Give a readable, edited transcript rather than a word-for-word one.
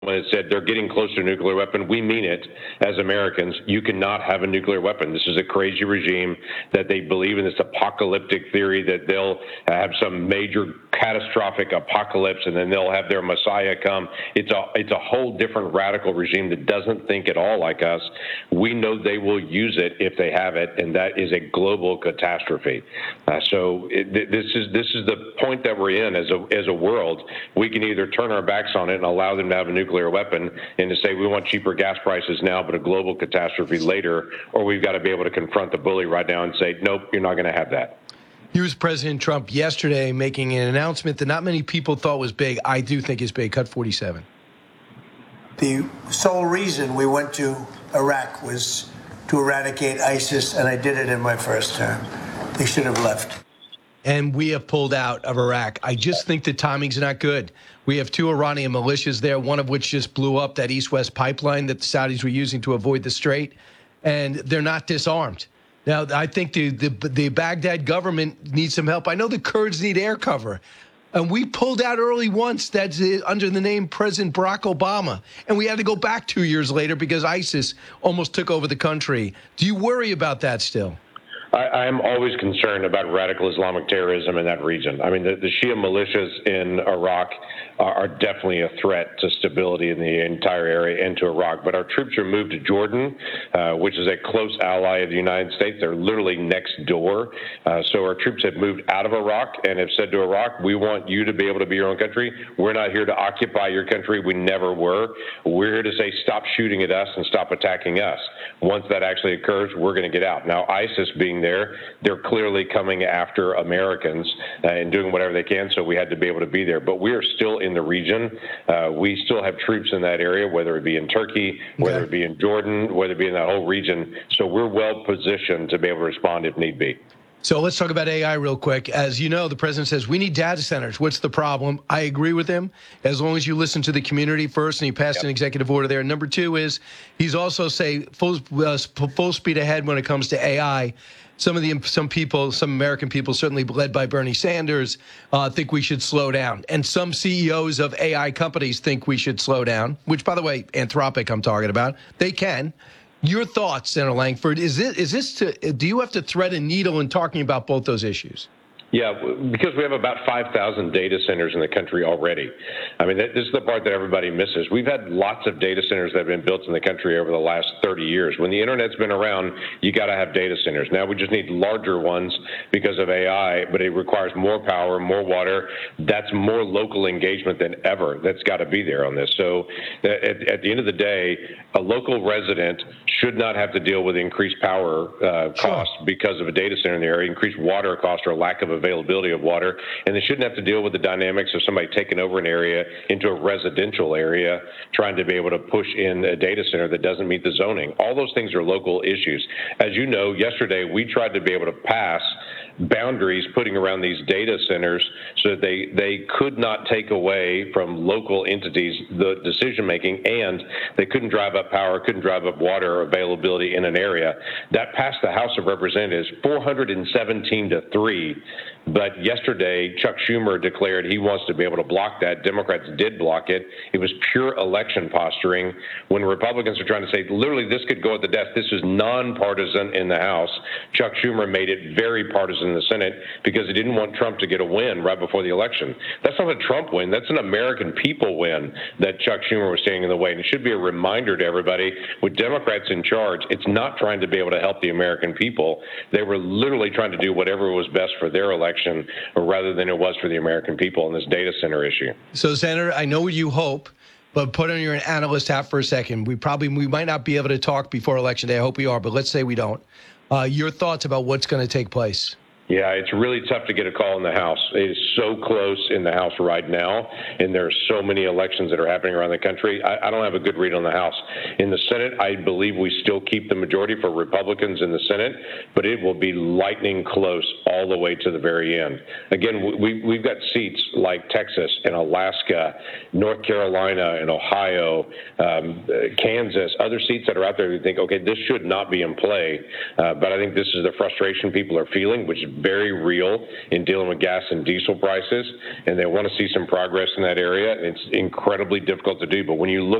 when it said they're getting close to a nuclear weapon. We mean it as Americans. You cannot have a nuclear weapon. This is a crazy regime that they believe in this apocalyptic theory that they'll have some major catastrophic apocalypse and then they'll have their Messiah come. It's a whole different radical regime that doesn't think at all like us. We know they will use it if they have it, and that is a global catastrophe. This is the point that we're in as a world. We can either turn our backs on it and allow them to have a nuclear weapon and to say we want cheaper gas prices now but a global catastrophe later, or we've got to be able to confront the bully right now and say, nope, you're not going to have that. Here's President Trump yesterday making an announcement that not many people thought was big. I do think is big. Cut 47. The sole reason we went to Iraq was to eradicate ISIS, and I did it in my first term. They should have left. And we have pulled out of Iraq. I just think the timing's not good. We have 2 Iranian militias there, one of which just blew up that east-west pipeline that the Saudis were using to avoid the strait, and they're not disarmed. Now, I think the Baghdad government needs some help. I know the Kurds need air cover. And we pulled out early once. That's under the name President Barack Obama. And we had to go back 2 years later because ISIS almost took over the country. Do you worry about that still? I am always concerned about radical Islamic terrorism in that region. I mean, the Shia militias in Iraq are definitely a threat to stability in the entire area and to Iraq. But our troops are moved to Jordan, which is a close ally of the United States. They're literally next door. So our troops have moved out of Iraq and have said to Iraq, we want you to be able to be your own country. We're not here to occupy your country. We never were. We're here to say stop shooting at us and stop attacking us. Once that actually occurs, we're going to get out. Now, ISIS being there, they're clearly coming after Americans and doing whatever they can, so we had to be able to be there. But we are still in the region. We still have troops in that area, whether it be in Turkey, whether it be in Jordan, whether it be in that whole region. So we're well positioned to be able to respond if need be. So let's talk about AI real quick. As you know, the president says we need data centers. What's the problem? I agree with him. As long as you listen to the community first, and he passed an executive order there. Number 2 is he's also say full speed ahead when it comes to AI. Some American people, certainly led by Bernie Sanders, think we should slow down. And some CEOs of AI companies think we should slow down, which, by the way, Anthropic I'm talking about. They can. Your thoughts, Senator Lankford, do you have to thread a needle in talking about both those issues? Yeah, because we have about 5,000 data centers in the country already. I mean, this is the part that everybody misses. We've had lots of data centers that have been built in the country over the last 30 years. When the internet's been around, you got to have data centers. Now we just need larger ones because of AI, but it requires more power, more water. That's more local engagement than ever. That's got to be there on this. So at the end of the day, a local resident should not have to deal with increased power costs because of a data center in the area, increased water cost or lack of availability of water, and they shouldn't have to deal with the dynamics of somebody taking over an area into a residential area, trying to be able to push in a data center that doesn't meet the zoning. All those things are local issues. As you know, yesterday we tried to be able to pass boundaries putting around these data centers so that they could not take away from local entities the decision making, and they couldn't drive up power, couldn't drive up water availability in an area. That passed the House of Representatives 417-3. But yesterday, Chuck Schumer declared he wants to be able to block that. Democrats did block it. It was pure election posturing. When Republicans are trying to say, literally, this could go at the death, this is nonpartisan in the House. Chuck Schumer made it very partisan in the Senate because he didn't want Trump to get a win right before the election. That's not a Trump win. That's an American people win that Chuck Schumer was standing in the way. And it should be a reminder to everybody, with Democrats in charge, it's not trying to be able to help the American people. They were literally trying to do whatever was best for their election rather than it was for the American people in this data center issue. So, Senator, I know what you hope, but put on your analyst hat for a second. We might not be able to talk before Election Day. I hope we are, but let's say we don't. Your thoughts about what's going to take place? Yeah, it's really tough to get a call in the House. It is so close in the House right now, and there are so many elections that are happening around the country. I don't have a good read on the House. In the Senate, I believe we still keep the majority for Republicans in the Senate, but it will be lightning close all the way to the very end. Again, we've got seats like Texas and Alaska, North Carolina and Ohio, Kansas, other seats that are out there. You think, okay, this should not be in play, but I think this is the frustration people are feeling, which is very real in dealing with gas and diesel prices, and they want to see some progress in that area. It's incredibly difficult to do, but when you look